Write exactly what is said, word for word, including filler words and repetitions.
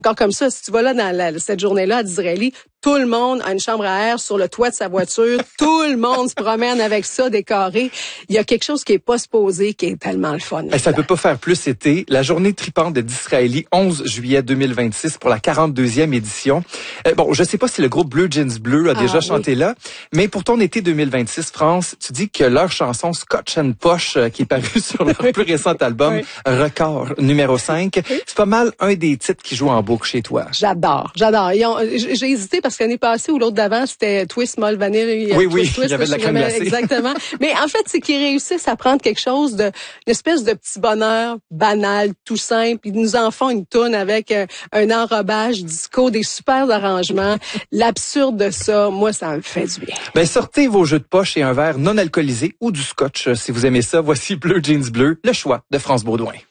Encore comme ça, si tu vas là dans la, cette journée-là à Disraeli, tout le monde a une chambre à air sur le toit de sa voiture. Tout le monde se promène avec ça décoré. Il y a quelque chose qui est pas supposé, qui est tellement le fun. Et ça peut pas faire plus été. La journée tripante de Disraeli, onze juillet deux mille vingt-six pour la quarante-deuxième édition. Euh, bon, je sais pas si le groupe Bleu Jeans Bleu a déjà ah, chanté oui. là, mais pour ton été deux mille vingt-six, France, tu dis que leur chanson Scotch and Posh, euh, qui est parue sur leur plus récent album, oui. Record numéro cinq, oui. c'est pas mal un des titres qui joue en boucle chez toi. J'adore, j'adore. Ont, j'ai hésité parce que l'année passée ou l'autre d'avant, c'était Twist Malt Vanille. Oui, twist, oui, twist, il y avait de la crème glacée. Exactement. Mais en fait, c'est qu'ils réussissent à prendre quelque chose de, une espèce de petit bonheur banal, tout simple. Ils nous en font une toune avec un, un enrobage disco, des super arrangements. L'absurde de ça, moi, ça me fait du bien. Ben, sortez vos jeux de poche et un verre non alcoolisé ou du scotch si vous aimez ça. Voici Bleu Jeans Bleu, le choix de France Baudouin.